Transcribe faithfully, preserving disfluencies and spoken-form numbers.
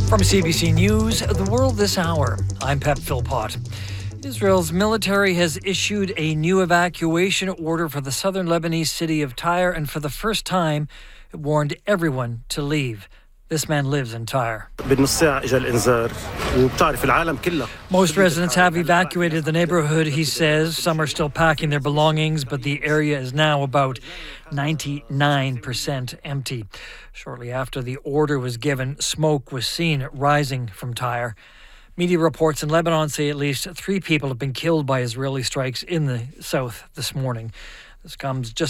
From C B C News, The World This Hour, I'm Pep Philpott. Israel's military has issued a new evacuation order for the southern Lebanese city of Tyre, and for the first time, it warned everyone to leave. This man lives in Tyre. Most residents have evacuated the neighborhood, he says. Some are still packing their belongings, but the area is now about ninety-nine percent empty. Shortly after the order was given, smoke was seen rising from Tyre. Media reports in Lebanon say at least three people have been killed by Israeli strikes in the south this morning. This comes just